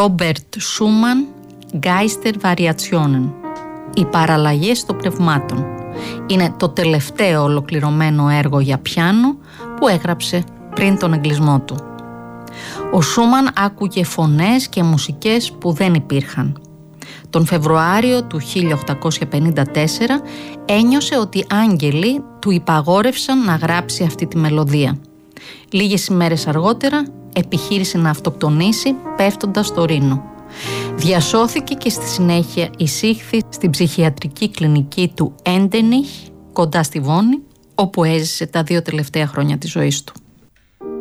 Ρόμπερτ Σούμαν, Geistervariationen, οι παραλλαγές των πνευμάτων. Είναι το τελευταίο ολοκληρωμένο έργο για πιάνο που έγραψε πριν τον εγκλισμό του. Ο Σούμαν άκουγε φωνές και μουσικές που δεν υπήρχαν. Τον Φεβρουάριο του 1854 ένιωσε ότι άγγελοι του υπαγόρευσαν να γράψει αυτή τη μελωδία. Λίγες ημέρες αργότερα επιχείρησε να αυτοκτονήσει πέφτοντας στο Ρήνο. Διασώθηκε και στη συνέχεια εισήχθη στην ψυχιατρική κλινική του Έντενιχ κοντά στη Βόνη, όπου έζησε τα 2 τελευταία χρόνια της ζωής του.